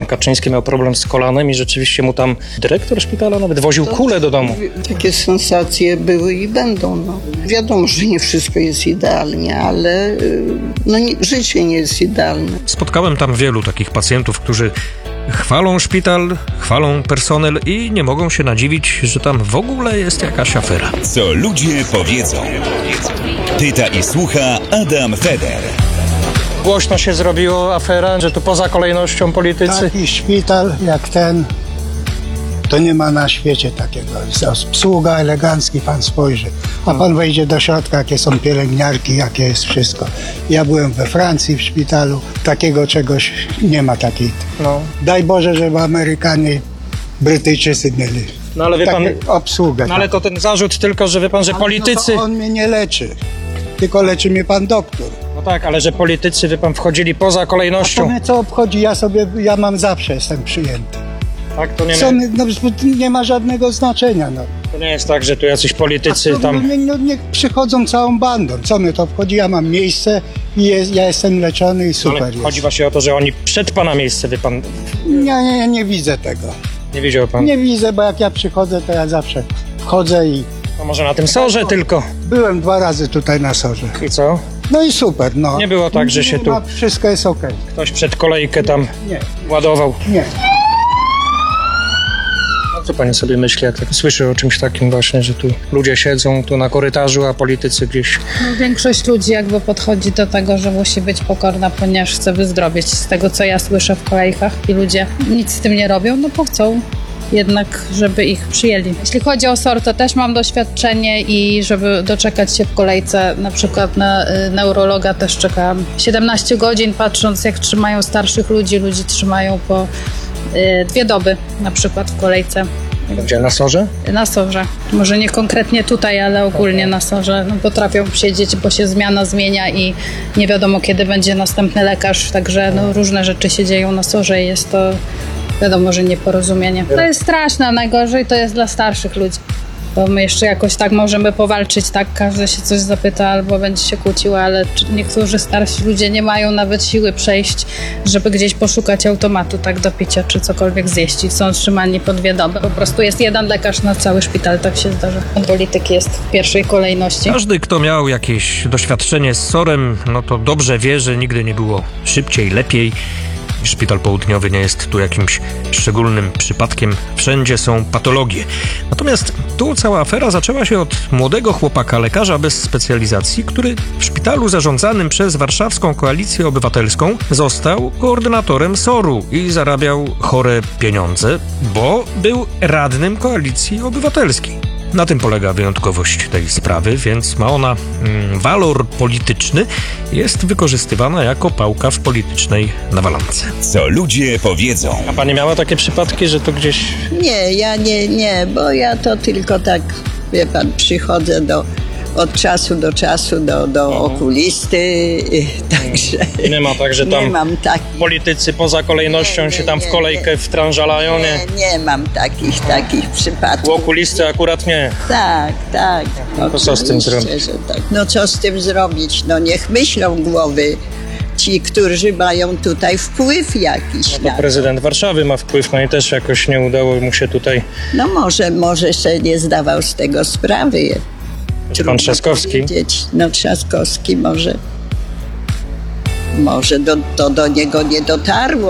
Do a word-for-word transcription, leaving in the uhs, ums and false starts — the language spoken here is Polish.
Kaczyński miał problem z kolanem i rzeczywiście mu tam dyrektor szpitala nawet woził kulę do domu. Takie sensacje były i będą. No. Wiadomo, że nie wszystko jest idealnie, ale no, nie, życie nie jest idealne. Spotkałem tam wielu takich pacjentów, którzy chwalą szpital, chwalą personel i nie mogą się nadziwić, że tam w ogóle jest jakaś afera. Co ludzie powiedzą. Pyta i słucha Adam Feder. Głośno się zrobiło afera, że tu poza kolejnością politycy. Taki szpital jak ten, to nie ma na świecie takiego. Obsługa elegancki, pan spojrzy. A pan wejdzie do środka, jakie są pielęgniarki, jakie jest wszystko. Ja byłem we Francji w szpitalu, takiego czegoś nie ma takiej. No. Daj Boże, żeby Amerykanie, Brytyjczycy mieli No ale wie pan, obsługę. no ale to ten zarzut tylko, że wie pan, że Ale politycy... No to on mnie nie leczy, tylko leczy mnie pan doktor. No tak, ale że politycy, wie pan, wchodzili poza A kolejnością. to mnie co obchodzi, ja sobie, ja mam zawsze, jestem przyjęty. Tak, to nie, Co, ma, no, nie ma żadnego znaczenia. No. to nie jest tak, że tu jacyś politycy To, tam... no, no, niech przychodzą całą bandą. Co mnie to wchodzi? Ja mam miejsce i jest, ja jestem leczony i super Ale jest. chodzi właśnie o to, że oni przed pana miejsce, wie pan, Nie, nie, nie widzę tego. nie widział pan. Nie widzę, bo jak ja przychodzę, to ja zawsze wchodzę i... No może na tym sorze tylko. Byłem dwa razy tutaj na sorze. I co? No i super, no. Nie było tak, że się Nie tu ma, wszystko jest okej. ktoś przed kolejkę tam Nie, ładował. nie. A co pani sobie myśli, jak tak słyszy o czymś takim właśnie, że tu ludzie siedzą tu na korytarzu, a politycy gdzieś... No, większość ludzi jakby podchodzi do tego, że musi być pokorna, ponieważ chce wyzdrowieć. Z tego, co ja słyszę w kolejkach, i ludzie nic z tym nie robią, no bo chcą jednak, żeby ich przyjęli. Jeśli chodzi o S O R, to też mam doświadczenie i żeby doczekać się w kolejce, na przykład na y, neurologa też czekałam siedemnaście godzin, patrząc jak trzymają starszych ludzi. Ludzi trzymają po y, dwie doby na przykład w kolejce. Gdzie, na sorze? Na sorze. Może nie konkretnie tutaj, ale ogólnie na sorze. No, potrafią siedzieć, bo się zmiana zmienia i nie wiadomo, kiedy będzie następny lekarz. Także no, różne rzeczy się dzieją na sorze i jest to, wiadomo, że nieporozumienie. To jest straszne, a najgorzej to jest dla starszych ludzi. Bo my jeszcze jakoś tak możemy powalczyć, tak, każdy się coś zapyta albo będzie się kłócił, ale niektórzy starsi ludzie nie mają nawet siły przejść, żeby gdzieś poszukać automatu tak do picia czy cokolwiek zjeść i są trzymani po dwie doby. Po prostu jest jeden lekarz na cały szpital, tak się zdarza. Polityk jest w pierwszej kolejności. Każdy, kto miał jakieś doświadczenie z sorem, no to dobrze wie, że nigdy nie było szybciej, lepiej. Szpital Południowy nie jest tu jakimś szczególnym przypadkiem. Wszędzie są patologie. Natomiast tu cała afera zaczęła się od młodego chłopaka, lekarza bez specjalizacji, który w szpitalu zarządzanym przez Warszawską Koalicję Obywatelską został koordynatorem soru i zarabiał chore pieniądze, bo był radnym Koalicji Obywatelskiej. Na tym polega wyjątkowość tej sprawy, więc ma ona mm, walor polityczny, jest wykorzystywana jako pałka w politycznej nawalance. Co ludzie powiedzą. A pani miała takie przypadki, że to gdzieś... Nie, ja nie, nie, bo ja to tylko tak, wie pan, przychodzę do, od czasu do czasu do, do okulisty, także Nie ma tak, że nie tam mam takich. politycy poza kolejnością Nie, się nie, tam w nie, kolejkę nie. wtrążalają, nie? Nie, nie mam takich, takich U przypadków. okulisty akurat nie. Tak, tak. to co z tym Oczywiście, zrobić? że tak. No co z tym zrobić? No niech myślą głowy ci, którzy mają tutaj wpływ jakiś. No na to to. prezydent Warszawy ma wpływ, no i też jakoś nie udało mu się tutaj... No może, może sobie nie zdawał z tego sprawy. Czy pan Trzaskowski? Powiedzieć. No Trzaskowski może, może do, to do niego nie dotarło.